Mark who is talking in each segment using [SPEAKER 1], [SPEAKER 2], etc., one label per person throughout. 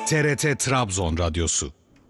[SPEAKER 1] TRT Trabzon Radyosu.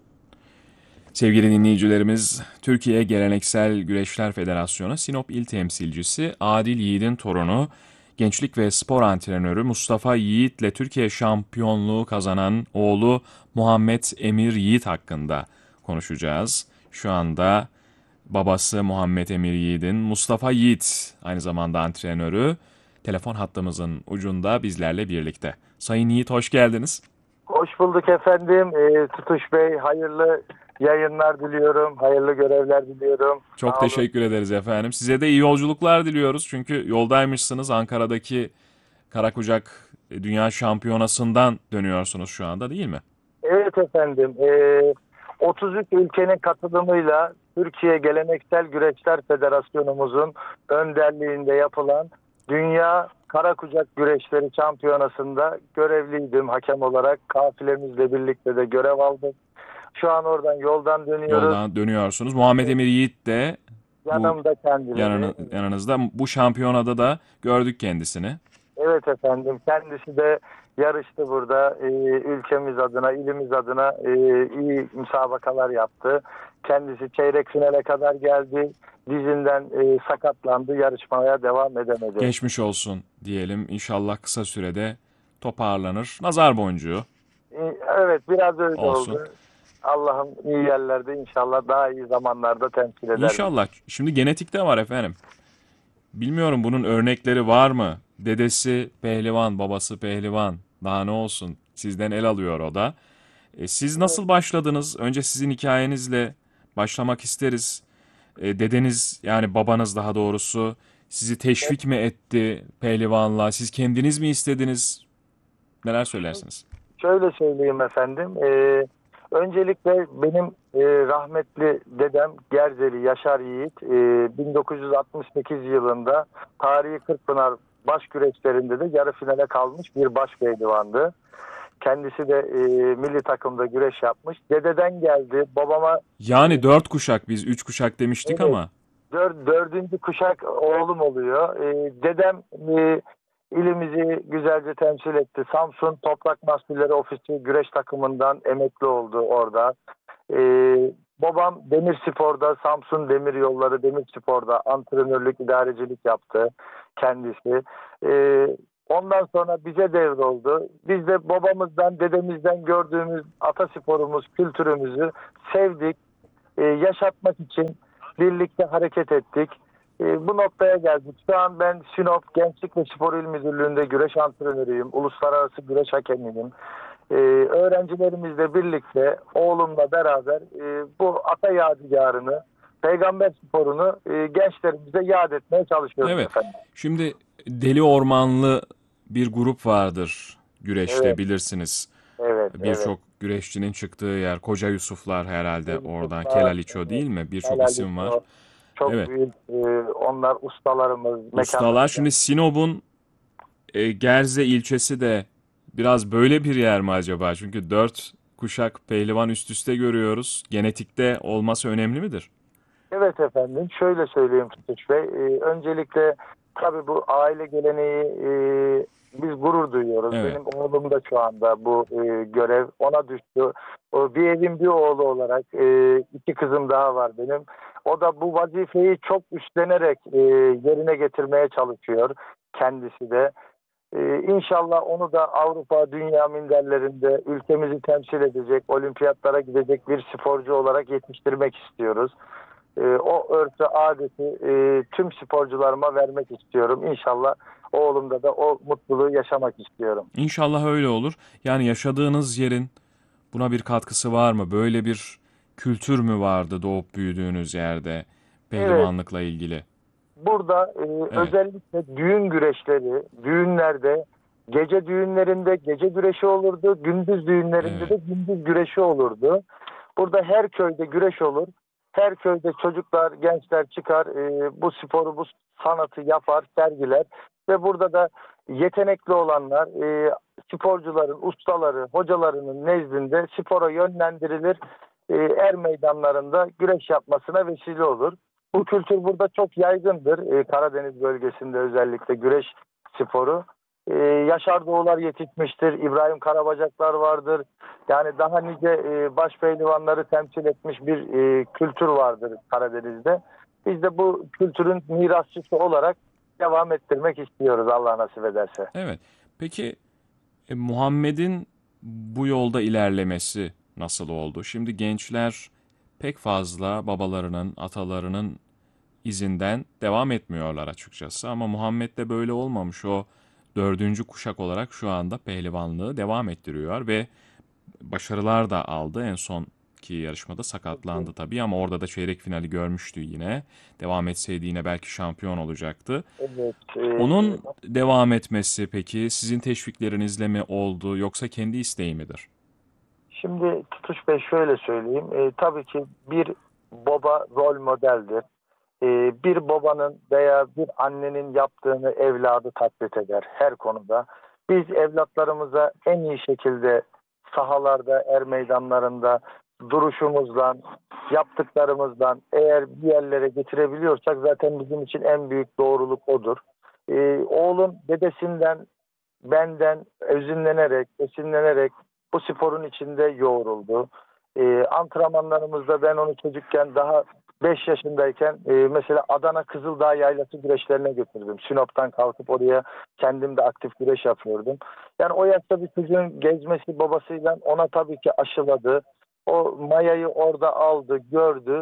[SPEAKER 2] Sevgili dinleyicilerimiz, Türkiye Geleneksel Güreşler Federasyonu Sinop İl Temsilcisi Adil Yiğit'in torunu, gençlik ve spor antrenörü Mustafa Yiğit'le Türkiye şampiyonluğu kazanan oğlu Muhammed Emir Yiğit hakkında konuşacağız. Şu anda babası Muhammed Emir Yiğit'in Mustafa Yiğit aynı zamanda antrenörü telefon hattımızın ucunda bizlerle birlikte. Sayın Yiğit, hoş geldiniz.
[SPEAKER 3] Hoş bulduk efendim. Tutuş Bey, hayırlı yayınlar diliyorum. Hayırlı görevler diliyorum.
[SPEAKER 2] Çok teşekkür ederiz efendim. Size de iyi yolculuklar diliyoruz. Çünkü yoldaymışsınız. Ankara'daki Karakucak Dünya Şampiyonası'ndan dönüyorsunuz şu anda, değil mi?
[SPEAKER 3] Evet efendim. 33 ülkenin katılımıyla Türkiye Geleneksel Güreşler Federasyonumuzun önderliğinde yapılan Dünya Karakucak Güreşleri Şampiyonası'nda görevliydim hakem olarak. Kafilemizle birlikte de görev aldık. Şu an oradan yoldan dönüyoruz.
[SPEAKER 2] Yoldan dönüyorsunuz. Muhammed Emir Yiğit de
[SPEAKER 3] Yanımda kendileri.
[SPEAKER 2] yanınızda. Bu şampiyonada da gördük kendisini.
[SPEAKER 3] Evet efendim. Kendisi de yarıştı burada. Ülkemiz adına, ilimiz adına iyi müsabakalar yaptı. Kendisi çeyrek finale kadar geldi. Dizinden sakatlandı. Yarışmaya devam edemedi.
[SPEAKER 2] Geçmiş olsun diyelim. İnşallah kısa sürede toparlanır. Nazar boncuğu.
[SPEAKER 3] Evet, biraz öyle
[SPEAKER 2] Olsun.
[SPEAKER 3] oldu. Allah'ım iyi yerlerde inşallah daha iyi zamanlarda temsil eder.
[SPEAKER 2] İnşallah. Şimdi genetikte var efendim. Bilmiyorum, bunun örnekleri var mı? Dedesi pehlivan, babası pehlivan. Daha ne olsun? Sizden el alıyor o da. Siz nasıl başladınız? Önce sizin hikayenizle başlamak isteriz. Dedeniz, yani babanız daha doğrusu, sizi teşvik mi etti pehlivanlığa? Siz kendiniz mi istediniz? Neler söylersiniz?
[SPEAKER 3] Şöyle söyleyeyim efendim. Öncelikle benim rahmetli dedem Gerzeli Yaşar Yiğit 1968 yılında tarihi Kırkpınar baş güreşlerinde de yarı finale kalmış bir baş pehlivandı. Kendisi de milli takımda güreş yapmış. Dededen geldi. Babama
[SPEAKER 2] Yani 4 kuşak, biz 3 kuşak demiştik
[SPEAKER 3] Evet.
[SPEAKER 2] ama.
[SPEAKER 3] dördüncü kuşak oğlum oluyor. Dedem ilimizi güzelce temsil etti. Samsun Toprak Mahsulleri Ofisi güreş takımından emekli oldu orada. Babam Demirspor'da, Samsun Demiryolları Demirspor'da antrenörlük, idarecilik yaptı kendisi. Ondan sonra bize devroldu. Biz de babamızdan, dedemizden gördüğümüz atasporumuz, kültürümüzü sevdik. Yaşatmak için birlikte hareket ettik. Bu noktaya geldik. Şu an ben Sinop Gençlik ve Spor İl Müdürlüğü'nde güreş antrenörüyüm. Uluslararası güreş hakemiyim. Öğrencilerimizle birlikte oğlumla beraber bu ata yadigarını, peygamber sporunu gençlerimize yad etmeye çalışıyoruz
[SPEAKER 2] Evet.
[SPEAKER 3] efendim.
[SPEAKER 2] Şimdi Deli Ormanlı bir grup vardır güreşte,
[SPEAKER 3] Evet.
[SPEAKER 2] bilirsiniz.
[SPEAKER 3] Evet,
[SPEAKER 2] Birçok güreşçinin çıktığı yer. Koca Yusuflar herhalde
[SPEAKER 3] Yusuflar,
[SPEAKER 2] oradan. Kelaliço değil mi? Birçok
[SPEAKER 3] Helal
[SPEAKER 2] isim var.
[SPEAKER 3] olsun. Çok
[SPEAKER 2] Evet.
[SPEAKER 3] büyük onlar ustalarımız.
[SPEAKER 2] Ustalar. Şimdi Sinop'un Gerze ilçesi de biraz böyle bir yer mi acaba? Çünkü 4 kuşak pehlivan üst üste görüyoruz. Genetikte olması önemli midir?
[SPEAKER 3] Evet efendim. Şöyle söyleyeyim Tutuç Bey. Öncelikle tabii bu aile geleneği biz gurur duyuyoruz.
[SPEAKER 2] Evet.
[SPEAKER 3] Benim oğlum da şu anda bu görev ona düştü. Bir evin bir oğlu olarak 2 kızım daha var benim. O da bu vazifeyi çok üstlenerek yerine getirmeye çalışıyor kendisi de. İnşallah onu da Avrupa, dünya minderlerinde ülkemizi temsil edecek, olimpiyatlara gidecek bir sporcu olarak yetiştirmek istiyoruz. O örfü, adeti tüm sporcularıma vermek istiyorum. İnşallah oğlumda da o mutluluğu yaşamak istiyorum.
[SPEAKER 2] İnşallah öyle olur. Yani yaşadığınız yerin buna bir katkısı var mı? Böyle bir kültür mü vardı doğup büyüdüğünüz yerde pehlivanlıkla ilgili?
[SPEAKER 3] Burada özellikle düğün güreşleri, düğünlerde, gece düğünlerinde gece güreşi olurdu, gündüz düğünlerinde de gündüz güreşi olurdu. Burada her köyde güreş olur. Her köyde çocuklar, gençler çıkar, bu sporu, bu sanatı yapar, sergiler. Ve burada da yetenekli olanlar, sporcuların, ustaları, hocalarının nezdinde spora yönlendirilir. Er meydanlarında güreş yapmasına vesile olur. Bu kültür burada çok yaygındır. Karadeniz bölgesinde özellikle güreş sporu. Yaşar Doğular yetişmiştir, İbrahim Karabacaklar vardır. Yani daha nice baş pehlivanları temsil etmiş bir kültür vardır Karadeniz'de. Biz de bu kültürün mirasçısı olarak devam ettirmek istiyoruz Allah nasip ederse.
[SPEAKER 2] Evet. Peki Muhammed'in bu yolda ilerlemesi nasıl oldu? Şimdi gençler pek fazla babalarının, atalarının izinden devam etmiyorlar açıkçası. Ama Muhammed de böyle olmamış. O dördüncü kuşak olarak şu anda pehlivanlığı devam ettiriyor ve başarılar da aldı. En sonki yarışmada sakatlandı tabii ama orada da çeyrek finali görmüştü yine. Devam etseydi yine belki şampiyon olacaktı.
[SPEAKER 3] Evet.
[SPEAKER 2] Onun devam etmesi peki sizin teşviklerinizle mi oldu yoksa kendi isteği midir?
[SPEAKER 3] Şimdi Tutuş Bey şöyle söyleyeyim. Tabii ki bir baba rol modeldir. Bir babanın veya bir annenin yaptığını evladı taklit eder her konuda. Biz evlatlarımıza en iyi şekilde sahalarda, er meydanlarında duruşumuzdan, yaptıklarımızdan eğer bir yerlere getirebiliyorsak zaten bizim için en büyük doğruluk odur. Oğlum dedesinden, benden özünlenerek, esinlenerek bu sporun içinde yoğruldu. Antrenmanlarımızda ben onu çocukken daha 5 yaşındayken mesela Adana Kızıldağ Yaylası güreşlerine götürdüm. Sinop'tan kalkıp oraya kendim de aktif güreş yapıyordum. Yani o yaşta bir çocuğun gezmesi babasıyla ona tabii ki aşıladı. O mayayı orada aldı, gördü.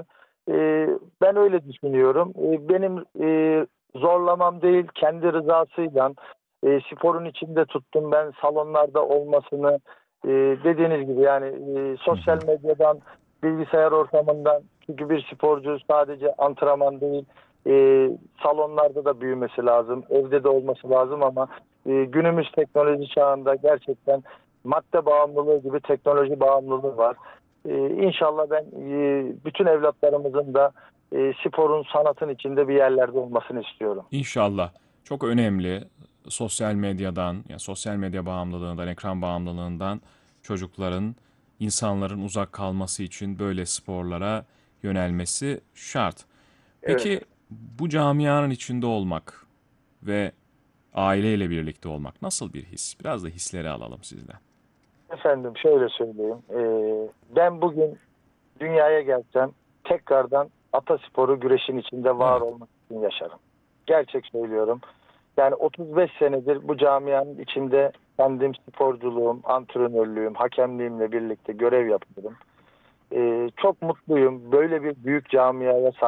[SPEAKER 3] Ben öyle düşünüyorum. Benim zorlamam değil, kendi rızasıyla sporun içinde tuttum. Ben salonlarda olmasını dediğiniz gibi yani sosyal medyadan, bilgisayar ortamından, çünkü bir sporcu sadece antrenman değil, salonlarda da büyümesi lazım, evde de olması lazım ama günümüz teknoloji çağında gerçekten madde bağımlılığı gibi teknoloji bağımlılığı var. İnşallah ben bütün evlatlarımızın da sporun, sanatın içinde bir yerlerde olmasını istiyorum.
[SPEAKER 2] İnşallah. Çok önemli sosyal medyadan, yani sosyal medya bağımlılığından, ekran bağımlılığından çocukların, insanların uzak kalması için böyle sporlara yönelmesi şart.
[SPEAKER 3] Evet.
[SPEAKER 2] Peki bu camianın içinde olmak ve aileyle birlikte olmak nasıl bir his? Biraz da hisleri alalım sizden.
[SPEAKER 3] Efendim şöyle söyleyeyim. Ben bugün dünyaya gelsem tekrardan atasporu güreşin içinde var
[SPEAKER 2] Evet.
[SPEAKER 3] olmak için yaşarım. Gerçek söylüyorum. Yani 35 senedir bu camianın içinde kendim sporculuğum, antrenörlüğüm, hakemliğimle birlikte görev yapıyorum. Çok mutluyum. Böyle bir büyük camiaya